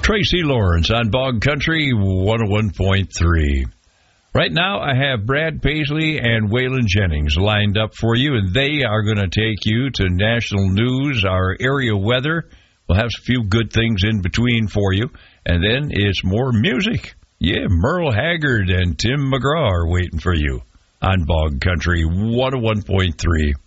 Tracy Lawrence on Bog Country 101.3. Right now, I have Brad Paisley and Waylon Jennings lined up for you, and they are going to take you to national news, our area weather. We'll have a few good things in between for you, and then it's more music. Yeah, Merle Haggard and Tim McGraw are waiting for you on Bog Country 101.3.